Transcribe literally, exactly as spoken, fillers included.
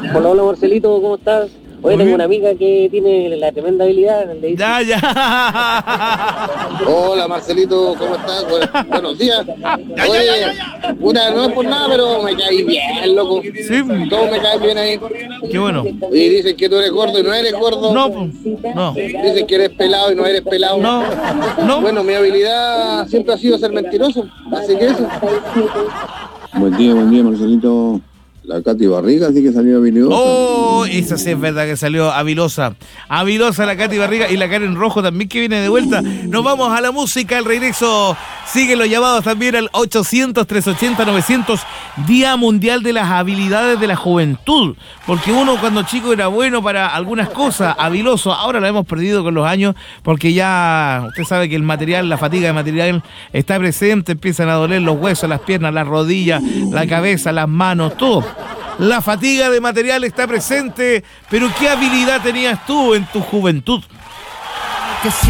Hola, hola Marcelito, ¿cómo estás? Oye, tengo una amiga que tiene la tremenda habilidad. Le dice... Ya, ya. Hola Marcelito, ¿cómo estás? Bueno, buenos días. Oye, puta, no es por nada, pero me caí bien, loco. Sí. Todos me caen bien ahí. Qué bueno. Y dicen que tú eres gordo y no eres gordo. No, pues, no. Dicen que eres pelado y no eres pelado. No, no. Bueno, mi habilidad siempre ha sido ser mentiroso, así que eso. Buen día, buen día, Marcelito. La Katy Barriga sí que salió habilidosa. Oh, esa sí es verdad que salió habilosa. Habilosa la Katy Barriga y la Karen Rojo también que viene de vuelta. Nos vamos a la música, el regreso. Siguen los llamados también al ochocientos, trescientos ochenta, novecientos. Día Mundial de las Habilidades de la Juventud. Porque uno cuando chico era bueno para algunas cosas, habiloso. Ahora lo hemos perdido con los años porque ya usted sabe que el material, la fatiga de material está presente. Empiezan a doler los huesos, las piernas, las rodillas, la cabeza, las manos, todo. La fatiga de material está presente, pero ¿qué habilidad tenías tú en tu juventud? ¿Qué